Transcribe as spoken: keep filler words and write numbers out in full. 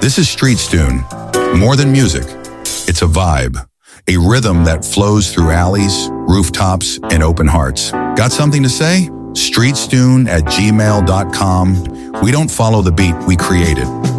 This is Street Stune. More than music, it's a vibe, a rhythm that flows through alleys, rooftops, and open hearts. Got something to say? streetstune at gmail dot com. We don't follow the beat, we create it.